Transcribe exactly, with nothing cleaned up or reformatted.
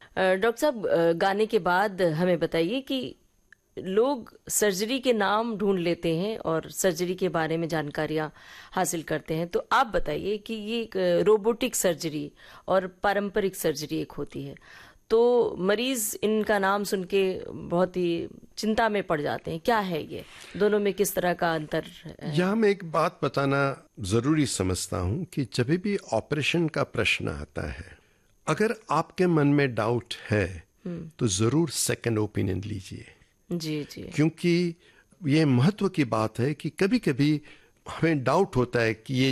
Doctor साहब, अ, गाने के बाद हमें बताइए कि लोग सर्जरी के नाम ढूंढ लेते हैं और सर्जरी के बारे में जानकारियां हासिल करते हैं, तो आप बताइए कि ये एक रोबोटिक सर्जरी और पारंपरिक सर्जरी एक होती है, तो मरीज इनका नाम सुन के बहुत ही चिंता में पड़ जाते हैं। क्या है ये, दोनों में किस तरह का अंतर है? यहाँ मैं एक बात बताना ज़रूरी समझता हूँ कि जब भी ऑपरेशन का प्रश्न आता है, अगर आपके मन में डाउट है तो ज़रूर सेकंड ओपिनियन लीजिए। जी जी। क्योंकि ये महत्व की बात है कि कभी कभी हमें डाउट होता है कि ये